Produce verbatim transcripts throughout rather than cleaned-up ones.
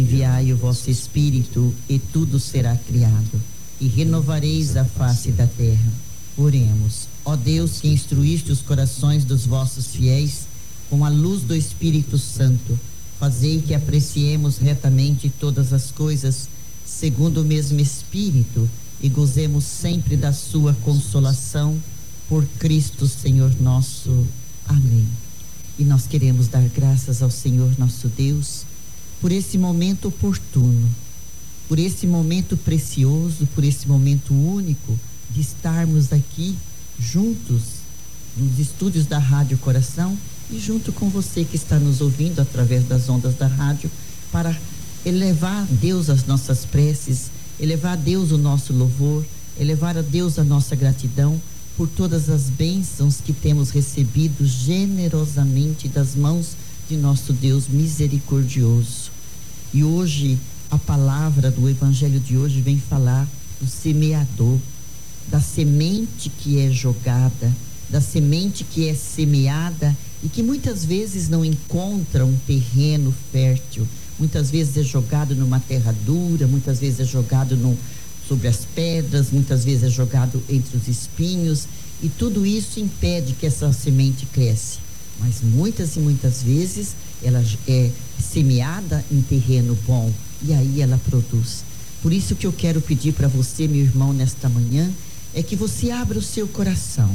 enviai o vosso Espírito, e tudo será criado, e renovareis a face da terra. Oremos. Ó Deus, que instruíste os corações dos vossos fiéis com a luz do Espírito Santo, fazei que apreciemos retamente todas as coisas, segundo o mesmo Espírito, e gozemos sempre da sua consolação, por Cristo Senhor nosso. Amém. E nós queremos dar graças ao Senhor nosso Deus por esse momento oportuno, por esse momento precioso, por esse momento único de estarmos aqui juntos nos estúdios da Rádio Coração e junto com você que está nos ouvindo através das ondas da rádio, para elevar a Deus as nossas preces, elevar a Deus o nosso louvor, elevar a Deus a nossa gratidão por todas as bênçãos que temos recebido generosamente das mãos de nosso Deus misericordioso. E hoje, a palavra do Evangelho de hoje vem falar do semeador, da semente que é jogada, da semente que é semeada e que muitas vezes não encontra um terreno fértil, muitas vezes é jogado numa terra dura, muitas vezes é jogado no, sobre as pedras, muitas vezes é jogado entre os espinhos, e tudo isso impede que essa semente cresça. Mas muitas e muitas vezes ela é semeada em terreno bom e aí ela produz. Por isso que eu quero pedir para você, meu irmão, nesta manhã, é que você abra o seu coração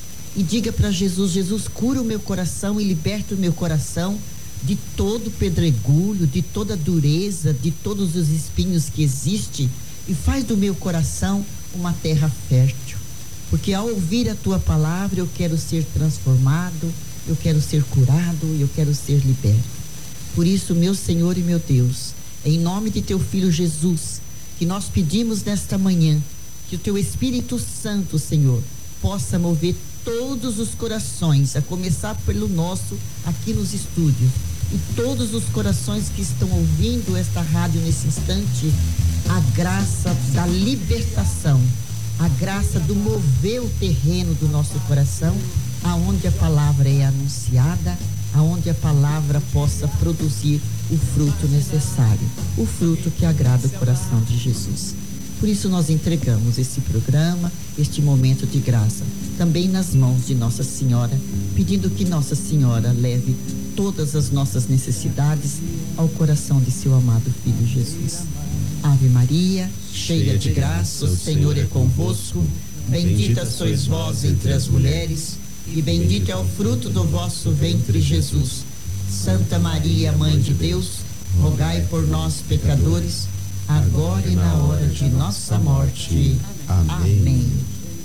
e diga para Jesus: Jesus, cura o meu coração e liberta o meu coração de todo pedregulho, de toda dureza, de todos os espinhos que existem, e faz do meu coração uma terra fértil, porque ao ouvir a tua palavra eu quero ser transformado, eu quero ser curado, eu quero ser liberto. Por isso, meu Senhor e meu Deus, em nome de teu Filho Jesus, que nós pedimos nesta manhã que o teu Espírito Santo, Senhor, possa mover todos os corações, a começar pelo nosso aqui nos estúdios, e todos os corações que estão ouvindo esta rádio nesse instante, a graça da libertação, a graça do mover o terreno do nosso coração, aonde a palavra é anunciada, aonde a palavra possa produzir o fruto necessário, o fruto que agrada o coração de Jesus. Por isso nós entregamos esse programa, este momento de graça, também nas mãos de Nossa Senhora, pedindo que Nossa Senhora leve todas as nossas necessidades ao coração de seu amado Filho Jesus. Ave Maria, cheia de graça, o Senhor é convosco, bendita sois vós entre as mulheres, e bendito é o fruto do vosso ventre, Jesus. Santa Maria, Mãe de Deus, rogai por nós, pecadores, agora e na hora de nossa morte. Amém. Amém.